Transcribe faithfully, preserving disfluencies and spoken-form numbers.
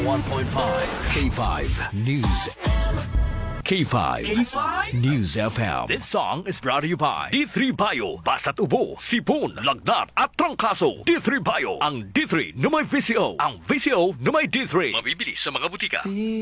one point five K five News. K five. K five News F M. This song is brought to you by D three Bio. Basta't ubo, sipon, lagnat at trangkaso. D three Bio. Ang D three na may V C O. Ang V C O na may D three. Mabibili sa mga butika.